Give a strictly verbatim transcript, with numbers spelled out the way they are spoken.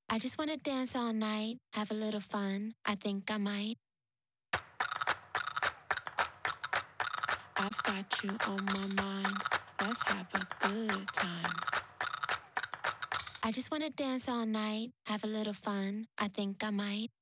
I just wanna dance all night, have a little fun. I think I might. I've got you on my mind. Let's have a good time. I just wanna dance all night, have a little fun. I think I might.